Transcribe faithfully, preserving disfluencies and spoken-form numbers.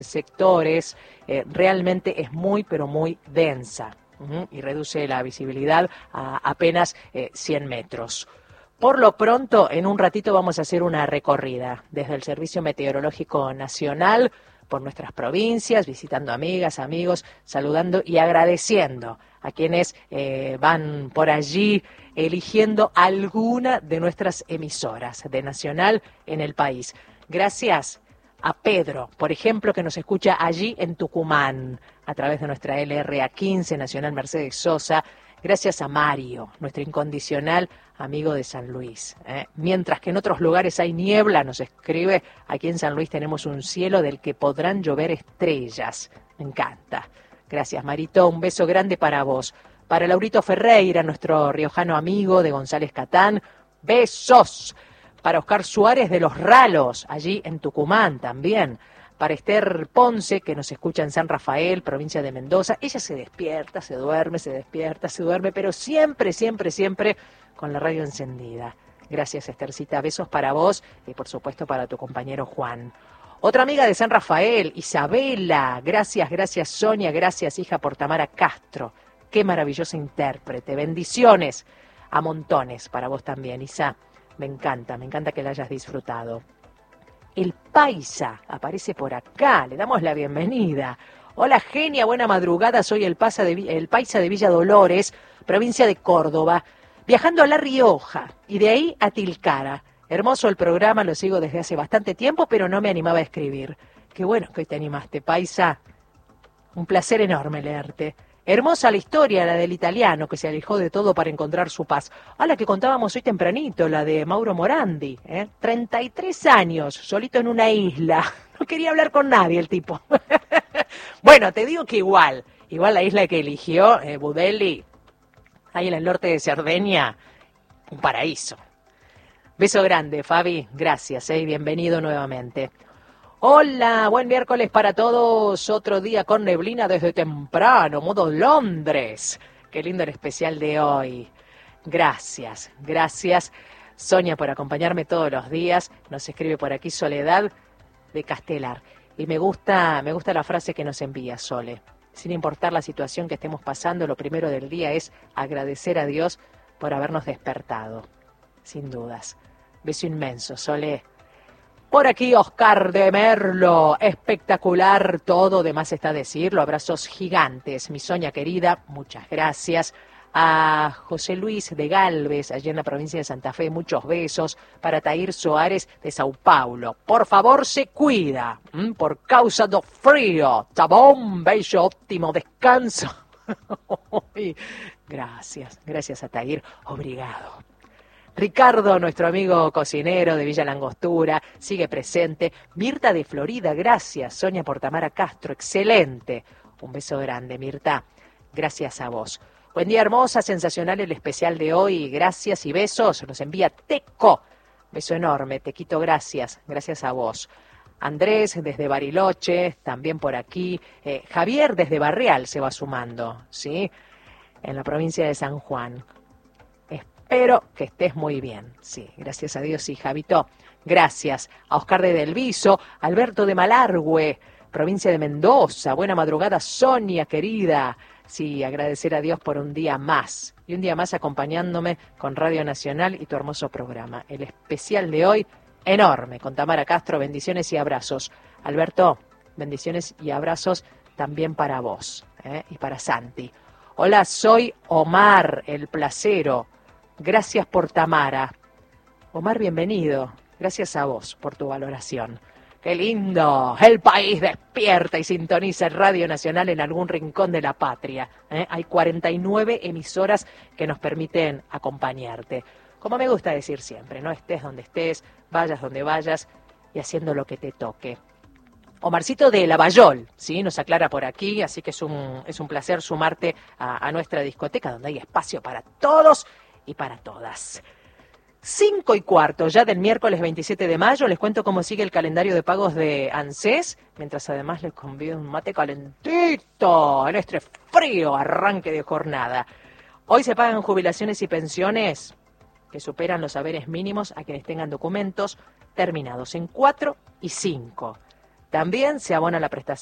sectores, eh, realmente es muy, pero muy densa, ¿m? Y reduce la visibilidad a apenas eh, cien metros. Por lo pronto, en un ratito vamos a hacer una recorrida desde el Servicio Meteorológico Nacional por nuestras provincias, visitando amigas, amigos, saludando y agradeciendo a quienes eh, van por allí eligiendo alguna de nuestras emisoras de Nacional en el país. Gracias a Pedro, por ejemplo, que nos escucha allí en Tucumán, a través de nuestra L R A quince, Nacional Mercedes Sosa. Gracias a Mario, nuestro incondicional amigo de San Luis. ¿eh? Mientras que en otros lugares hay niebla, nos escribe, aquí en San Luis tenemos un cielo del que podrán llover estrellas. Me encanta. Gracias, Marito. Un beso grande para vos. Para Laurito Ferreira, nuestro riojano amigo de González Catán, besos. Para Oscar Suárez de Los Ralos, allí en Tucumán también. Para Esther Ponce, que nos escucha en San Rafael, provincia de Mendoza. Ella se despierta, se duerme, se despierta, se duerme, pero siempre, siempre, siempre con la radio encendida. Gracias, Esthercita. Besos para vos y, por supuesto, para tu compañero Juan. Otra amiga de San Rafael, Isabela. Gracias, gracias, Sonia. Gracias, hija, por Tamara Castro. Qué maravillosa intérprete. Bendiciones a montones para vos también, Isa. Me encanta, me encanta que la hayas disfrutado. El Paisa aparece por acá, le damos la bienvenida. Hola, genia, buena madrugada, soy el, Pasa de, el Paisa de Villa Dolores, provincia de Córdoba, viajando a La Rioja y de ahí a Tilcara. Hermoso el programa, lo sigo desde hace bastante tiempo, pero no me animaba a escribir. Qué bueno que hoy te animaste, Paisa. Un placer enorme leerte. Hermosa la historia, la del italiano que se alejó de todo para encontrar su paz. A la que contábamos hoy tempranito, la de Mauro Morandi. ¿eh? treinta y tres años, solito en una isla. No quería hablar con nadie el tipo. Bueno, te digo que igual. Igual la isla que eligió, eh, Budelli, ahí en el norte de Cerdeña, un paraíso. Beso grande, Fabi. Gracias, eh, y bienvenido nuevamente. Hola, buen miércoles para todos. Otro día con neblina desde temprano, modo Londres. Qué lindo el especial de hoy. Gracias, gracias, Sonia, por acompañarme todos los días. Nos escribe por aquí Soledad de Castelar. Y me gusta, me gusta la frase que nos envía Sole. Sin importar la situación que estemos pasando, lo primero del día es agradecer a Dios por habernos despertado. Sin dudas. Beso inmenso, Sole. Por aquí Oscar de Merlo, espectacular todo, de más está decirlo, abrazos gigantes, mi Sonia querida, muchas gracias. A José Luis de Galvez, allí en la provincia de Santa Fe, muchos besos. Para Tair Soares de Sao Paulo, por favor se cuida, ¿m? por causa do frío, tá bom, bello, óptimo descanso. Gracias, gracias a Tair, obrigado. Ricardo, nuestro amigo cocinero de Villa Langostura, sigue presente. Mirta de Florida, gracias. Sonia por Tamara Castro, excelente. Un beso grande, Mirta. Gracias a vos. Buen día, hermosa, sensacional el especial de hoy. Gracias y besos. Nos envía Teco. Beso enorme, Tequito, gracias. Gracias a vos. Andrés desde Bariloche, también por aquí. Eh, Javier desde Barreal se va sumando, ¿sí? En la provincia de San Juan. Espero que estés muy bien. Sí, gracias a Dios, sí, Javito. Gracias a Oscar de Delviso, Alberto de Malargüe, provincia de Mendoza. Buena madrugada, Sonia, querida. Sí, agradecer a Dios por un día más. Y un día más acompañándome con Radio Nacional y tu hermoso programa. El especial de hoy, enorme, con Tamara Castro. Bendiciones y abrazos. Alberto, bendiciones y abrazos también para vos, ¿eh? y para Santi. Hola, soy Omar, el placero. Gracias por Tamara. Omar, bienvenido. Gracias a vos por tu valoración. ¡Qué lindo! El país despierta y sintoniza el Radio Nacional en algún rincón de la patria. ¿eh? Hay cuarenta y nueve emisoras que nos permiten acompañarte. Como me gusta decir siempre, no estés donde estés, vayas donde vayas y haciendo lo que te toque. Omarcito de Lavallol, ¿sí? Nos aclara por aquí, así que es un, es un placer sumarte a, a nuestra discoteca donde hay espacio para todos y para todas. Cinco y cuarto ya del miércoles veintisiete de mayo, les cuento cómo sigue el calendario de pagos de ANSES, mientras además les convido un mate calentito en este frío arranque de jornada. Hoy se pagan jubilaciones y pensiones que superan los haberes mínimos a quienes tengan documentos terminados en cuatro y cinco. También se abona la prestación